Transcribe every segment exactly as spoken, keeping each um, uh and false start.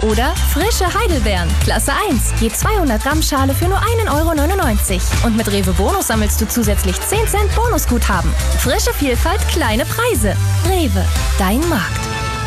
Oder frische Heidelbeeren, Klasse eins, je zweihundert Gramm Schale für nur ein Euro neunundneunzig. Und mit Rewe Bonus sammelst du zusätzlich zehn Cent Bonusguthaben. Frische Vielfalt, kleine Preise. Rewe, dein Markt.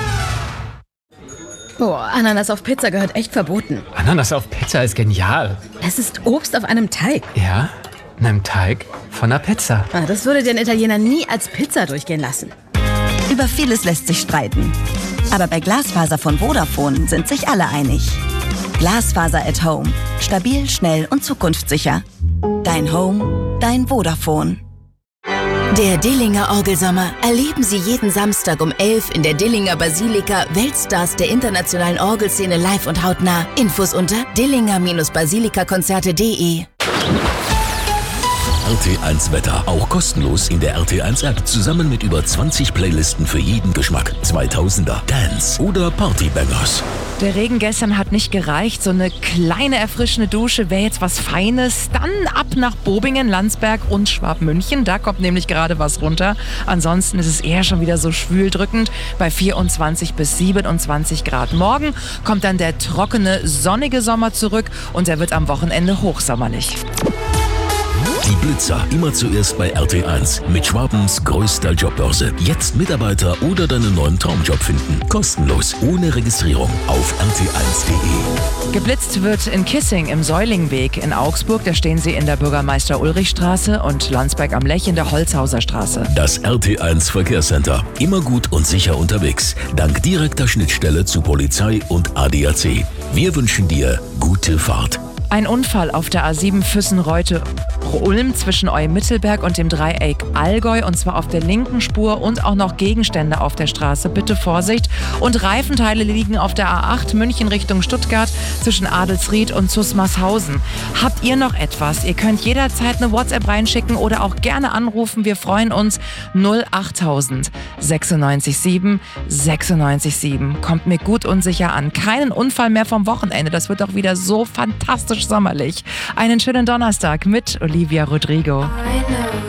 Boah, Ananas auf Pizza gehört echt verboten. Ananas auf Pizza ist genial. Es ist Obst auf einem Teig. Ja, einem Teig von einer Pizza. Ah, das würde den Italiener nie als Pizza durchgehen lassen. Über vieles lässt sich streiten. Aber bei Glasfaser von Vodafone sind sich alle einig. Glasfaser at Home. Stabil, schnell und zukunftssicher. Dein Home, dein Vodafone. Der Dillinger Orgelsommer erleben Sie jeden Samstag um elf in der Dillinger Basilika Weltstars der internationalen Orgelszene live und hautnah. Infos unter dillinger Basilika Konzerte punkt de. R T eins Wetter, auch kostenlos in der R T eins App, zusammen mit über zwanzig Playlisten für jeden Geschmack. zweitausender, Dance oder Partybangers. Der Regen gestern hat nicht gereicht. So eine kleine erfrischende Dusche wäre jetzt was Feines. Dann ab nach Bobingen, Landsberg und Schwabmünchen. Da kommt nämlich gerade was runter. Ansonsten ist es eher schon wieder so schwüldrückend bei vierundzwanzig bis siebenundzwanzig Grad. Morgen kommt dann der trockene, sonnige Sommer zurück und er wird am Wochenende hochsommerlich. Die Blitzer, immer zuerst bei R T eins. Mit Schwabens größter Jobbörse. Jetzt Mitarbeiter oder deinen neuen Traumjob finden. Kostenlos, ohne Registrierung auf r t eins punkt de. Geblitzt wird in Kissing im Säulingweg in Augsburg. Da stehen sie in der Bürgermeister-Ulrich-Straße und Landsberg am Lech in der Holzhauser Straße. Das R T eins Verkehrscenter. Immer gut und sicher unterwegs. Dank direkter Schnittstelle zu Polizei und A D A C. Wir wünschen dir gute Fahrt. Ein Unfall auf der A sieben Füssen-Reute-Ulm zwischen Eumittelberg und dem Dreieck Allgäu, und zwar auf der linken Spur, und auch noch Gegenstände auf der Straße. Bitte Vorsicht. Und Reifenteile liegen auf der A acht München Richtung Stuttgart zwischen Adelsried und Zusmarshausen. Habt ihr noch etwas? Ihr könnt jederzeit eine WhatsApp reinschicken oder auch gerne anrufen. Wir freuen uns. null achttausend sechsundneunzig sieben sechsundneunzig sieben. Kommt mir gut und sicher an. Keinen Unfall mehr vom Wochenende. Das wird doch wieder so fantastisch sommerlich. Einen schönen Donnerstag mit Olivia Rodrigo.